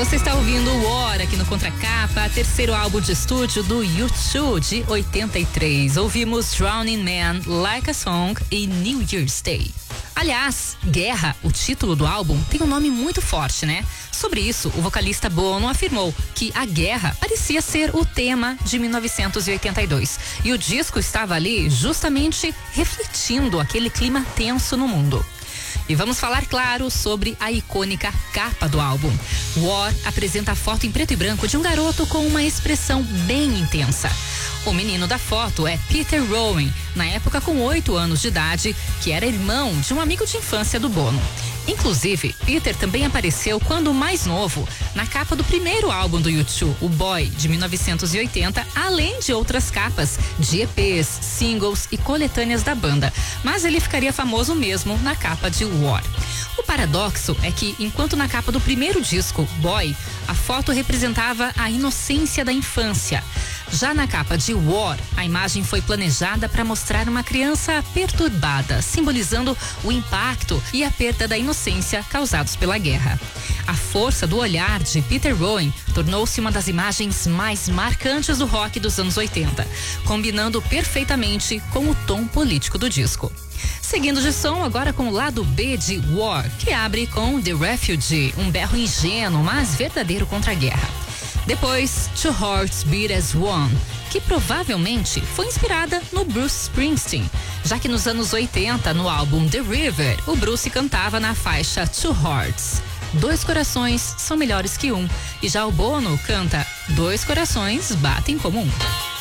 Você está ouvindo o War aqui no Contracapa, terceiro álbum de estúdio do U2 de 83. Ouvimos Drowning Man, Like a Song e New Year's Day. Aliás, Guerra, o título do álbum, tem um nome muito forte, né? Sobre isso, o vocalista Bono afirmou que a guerra parecia ser o tema de 1982. E o disco estava ali justamente refletindo aquele clima tenso no mundo. E vamos falar, claro, sobre a icônica capa do álbum. War apresenta a foto em preto e branco de um garoto com uma expressão bem intensa. O menino da foto é Peter Rowan, na época com 8 anos de idade, que era irmão de um amigo de infância do Bono. Inclusive, Peter também apareceu quando mais novo, na capa do primeiro álbum do U2, o Boy, de 1980, além de outras capas de EPs, singles e coletâneas da banda. Mas ele ficaria famoso mesmo na capa de War. O paradoxo é que, enquanto na capa do primeiro disco, Boy, a foto representava a inocência da infância, já na capa de War, a imagem foi planejada para mostrar uma criança perturbada, simbolizando o impacto e a perda da inocência causados pela guerra. A força do olhar de Peter Rowan tornou-se uma das imagens mais marcantes do rock dos anos 80, combinando perfeitamente com o tom político do disco. Seguindo de som, agora com o lado B de War, que abre com The Refugee, um berro ingênuo, mas verdadeiro contra a guerra. Depois, Two Hearts Beat as One, que provavelmente foi inspirada no Bruce Springsteen, já que nos anos 80, no álbum The River, o Bruce cantava na faixa Two Hearts. 2 corações são melhores que um, e já o Bono canta 2 corações batem como um.